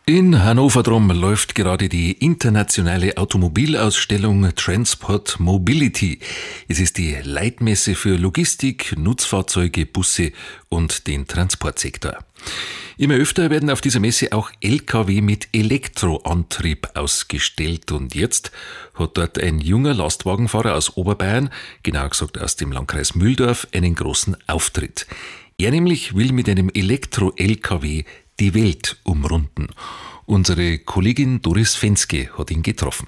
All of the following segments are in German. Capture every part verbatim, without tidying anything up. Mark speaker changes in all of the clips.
Speaker 1: In Hannover drum läuft gerade die internationale Automobilausstellung Transport Mobility. Es ist die Leitmesse für Logistik, Nutzfahrzeuge, Busse und den Transportsektor. Immer öfter werden auf dieser Messe auch L K W mit Elektroantrieb ausgestellt und jetzt hat dort ein junger Lastwagenfahrer aus Oberbayern, genauer gesagt aus dem Landkreis Mühldorf, einen großen Auftritt. Er nämlich will mit einem Elektro-L K W die Welt umrunden. Unsere Kollegin Doris Fenske hat ihn getroffen.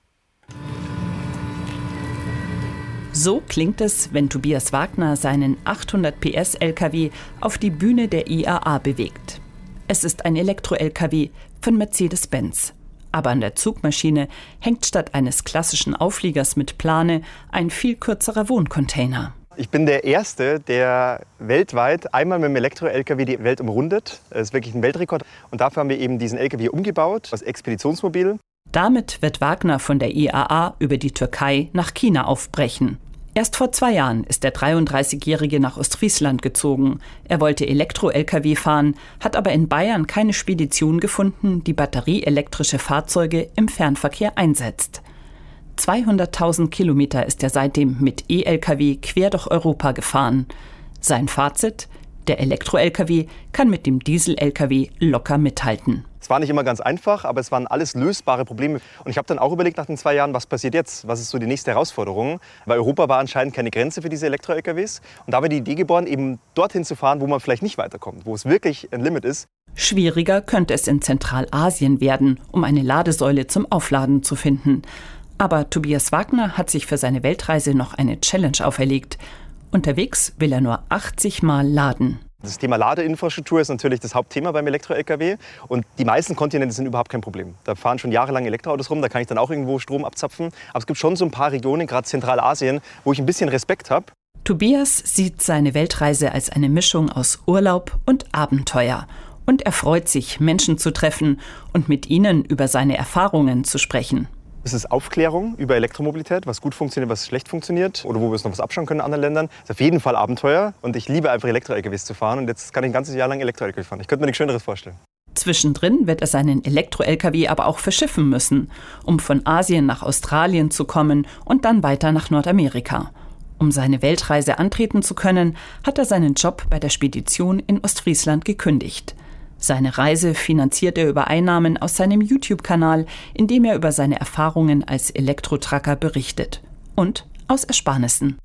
Speaker 2: So klingt es, wenn Tobias Wagner seinen achthundert P S L K W auf die Bühne der I A A bewegt. Es ist ein Elektro-L K W von Mercedes-Benz. Aber an der Zugmaschine hängt statt eines klassischen Aufliegers mit Plane ein viel kürzerer Wohncontainer.
Speaker 3: Ich bin der Erste, der weltweit einmal mit dem Elektro-L K W die Welt umrundet. Das ist wirklich ein Weltrekord. Und dafür haben wir eben diesen L K W umgebaut als Expeditionsmobil.
Speaker 2: Damit wird Wagner von der I A A über die Türkei nach China aufbrechen. Erst vor zwei Jahren ist der dreiunddreißigjährige nach Ostfriesland gezogen. Er wollte Elektro-L K W fahren, hat aber in Bayern keine Spedition gefunden, die batterieelektrische Fahrzeuge im Fernverkehr einsetzt. zweihunderttausend Kilometer ist er seitdem mit E-L K W quer durch Europa gefahren. Sein Fazit: Der Elektro-L K W kann mit dem Diesel-L K W locker mithalten.
Speaker 3: Es war nicht immer ganz einfach, aber es waren alles lösbare Probleme. Und ich habe dann auch überlegt nach den zwei Jahren, was passiert jetzt? Was ist so die nächste Herausforderung? Weil Europa war anscheinend keine Grenze für diese Elektro-L K Ws. Und da war die Idee geboren, eben dorthin zu fahren, wo man vielleicht nicht weiterkommt, wo es wirklich ein Limit ist.
Speaker 2: Schwieriger könnte es in Zentralasien werden, um eine Ladesäule zum Aufladen zu finden. Aber Tobias Wagner hat sich für seine Weltreise noch eine Challenge auferlegt. Unterwegs will er nur achtzig Mal laden.
Speaker 3: Das Thema Ladeinfrastruktur ist natürlich das Hauptthema beim Elektro-L K W. Und die meisten Kontinente sind überhaupt kein Problem. Da fahren schon jahrelang Elektroautos rum, da kann ich dann auch irgendwo Strom abzapfen. Aber es gibt schon so ein paar Regionen, gerade Zentralasien, wo ich ein bisschen Respekt habe.
Speaker 2: Tobias sieht seine Weltreise als eine Mischung aus Urlaub und Abenteuer. Und er freut sich, Menschen zu treffen und mit ihnen über seine Erfahrungen zu sprechen.
Speaker 3: Es ist Aufklärung über Elektromobilität, was gut funktioniert, was schlecht funktioniert oder wo wir uns noch was abschauen können in anderen Ländern. Das ist auf jeden Fall Abenteuer und ich liebe einfach Elektro-L K Ws zu fahren und jetzt kann ich ein ganzes Jahr lang Elektro-L K W fahren. Ich könnte mir nichts Schöneres vorstellen.
Speaker 2: Zwischendrin wird er seinen Elektro-L K W aber auch verschiffen müssen, um von Asien nach Australien zu kommen und dann weiter nach Nordamerika. Um seine Weltreise antreten zu können, hat er seinen Job bei der Spedition in Ostfriesland gekündigt. Seine Reise finanziert er über Einnahmen aus seinem YouTube-Kanal, in dem er über seine Erfahrungen als Elektrotracker berichtet. Und aus Ersparnissen.